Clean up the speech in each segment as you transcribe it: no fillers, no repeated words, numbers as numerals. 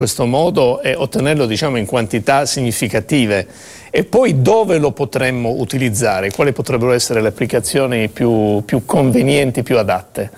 questo modo e ottenerlo, diciamo, in quantità significative. E poi dove lo potremmo utilizzare? Quali potrebbero essere le applicazioni più convenienti, più adatte?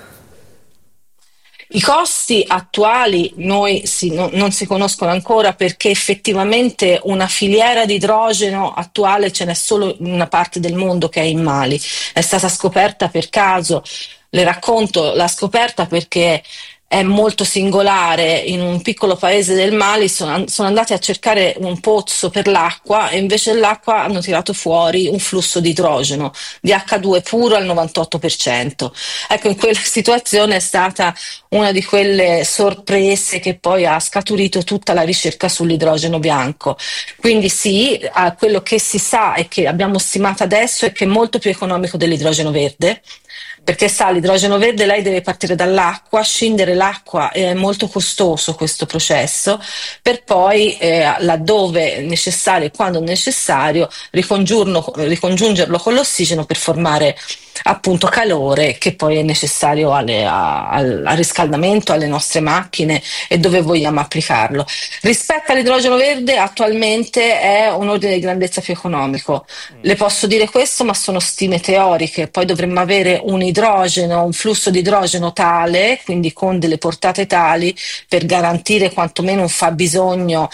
I costi attuali non si conoscono ancora, perché effettivamente una filiera di idrogeno attuale ce n'è solo in una parte del mondo, che è in Mali. È stata scoperta per caso. Le racconto la scoperta perché è molto singolare. In un piccolo paese del Mali sono andati a cercare un pozzo per l'acqua, e invece dell'acqua hanno tirato fuori un flusso di idrogeno, di H2 puro al 98%. Ecco, in quella situazione è stata una di quelle sorprese che poi ha scaturito tutta la ricerca sull'idrogeno bianco. Quindi sì, quello che si sa e che abbiamo stimato adesso è che è molto più economico dell'idrogeno verde, perché l'idrogeno verde lei deve partire dall'acqua, scindere l'acqua, è molto costoso questo processo, per poi laddove necessario e quando necessario ricongiungerlo con l'ossigeno per formare appunto calore, che poi è necessario al riscaldamento, alle nostre macchine e dove vogliamo applicarlo. Rispetto all'idrogeno verde, attualmente è un ordine di grandezza più economico. Le posso dire questo, ma sono stime teoriche. Poi dovremmo avere un flusso di idrogeno tale, quindi con delle portate tali, per garantire quantomeno un fabbisogno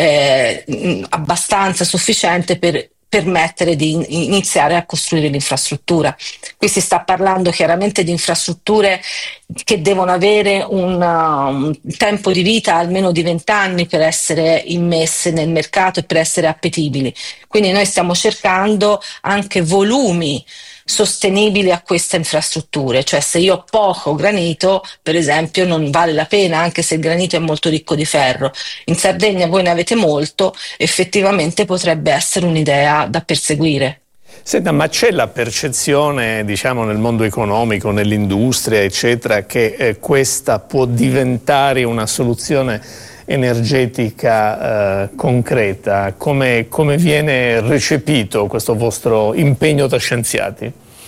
abbastanza sufficiente per permettere di iniziare a costruire l'infrastruttura. Qui si sta parlando chiaramente di infrastrutture che devono avere un tempo di vita almeno di 20 anni per essere immesse nel mercato e per essere appetibili. Quindi noi stiamo cercando anche volumi sostenibili a queste infrastrutture, cioè se io ho poco granito, per esempio, non vale la pena, anche se il granito è molto ricco di ferro. In Sardegna voi ne avete molto, effettivamente potrebbe essere un'idea da perseguire. Senta, ma c'è la percezione, diciamo, nel mondo economico, nell'industria, eccetera, che questa può diventare una soluzione energetica concreta? Come viene recepito questo vostro impegno da scienziati?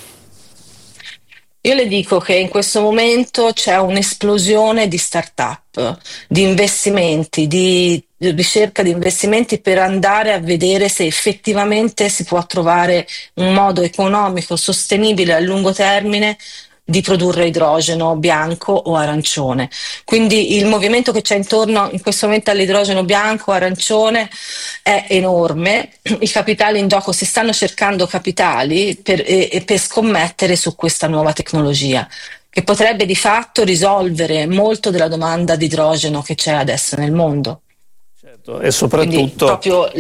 Io le dico che in questo momento c'è un'esplosione di start-up, di investimenti, di ricerca di investimenti, per andare a vedere se effettivamente si può trovare un modo economico, sostenibile a lungo termine di produrre idrogeno bianco o arancione. Quindi il movimento che c'è intorno in questo momento all'idrogeno bianco o arancione è enorme. I capitali in gioco, si stanno cercando capitali per scommettere su questa nuova tecnologia, che potrebbe di fatto risolvere molto della domanda di idrogeno che c'è adesso nel mondo. Certo, e soprattutto...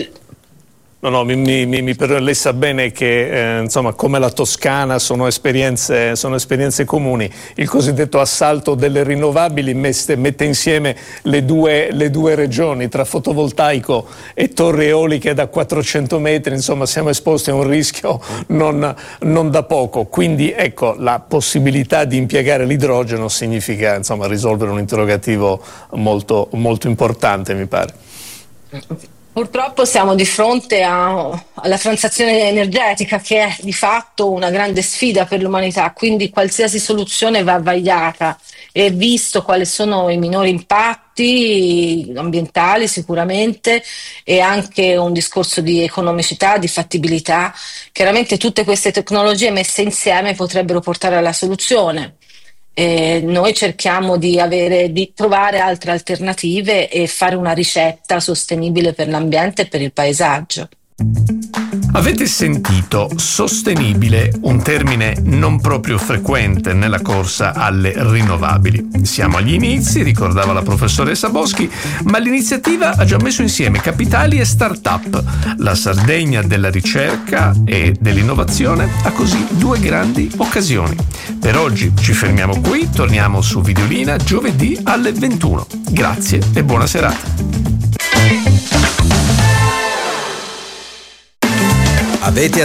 No, lei sa bene che insomma, come la Toscana sono esperienze comuni. Il cosiddetto assalto delle rinnovabili mette insieme le due regioni, tra fotovoltaico e torri eoliche da 400 metri, insomma siamo esposti a un rischio non da poco. Quindi ecco, la possibilità di impiegare l'idrogeno significa, insomma, risolvere un interrogativo molto, molto importante, mi pare. Purtroppo siamo di fronte alla transizione energetica, che è di fatto una grande sfida per l'umanità, quindi qualsiasi soluzione va vagliata e visto quali sono i minori impatti ambientali sicuramente, e anche un discorso di economicità, di fattibilità. Chiaramente tutte queste tecnologie messe insieme potrebbero portare alla soluzione. Noi cerchiamo di trovare altre alternative e fare una ricetta sostenibile per l'ambiente e per il paesaggio. Avete sentito sostenibile, un termine non proprio frequente nella corsa alle rinnovabili. Siamo agli inizi, ricordava la professoressa Boschi, ma l'iniziativa ha già messo insieme capitali e start-up. La Sardegna della ricerca e dell'innovazione ha così due grandi occasioni. Per oggi ci fermiamo qui, torniamo su Videolina giovedì alle 21. Grazie e buona serata. Avete